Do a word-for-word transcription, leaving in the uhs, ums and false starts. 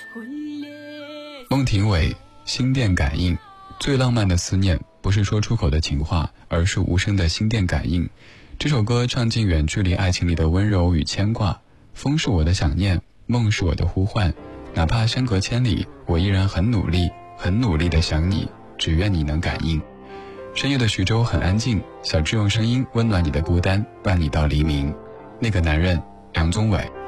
孟庭苇，心电感应。最浪漫的思念不是说出口的情话，而是无声的心电感应。这首歌唱尽远距离爱情里的温柔与牵挂。风是我的想念，梦是我的呼唤，哪怕相隔千里，我依然很努力很努力地想你，只愿你能感应。深夜的徐州很安静，小智用声音温暖你的孤单，伴你到黎明。那个男人，杨宗纬。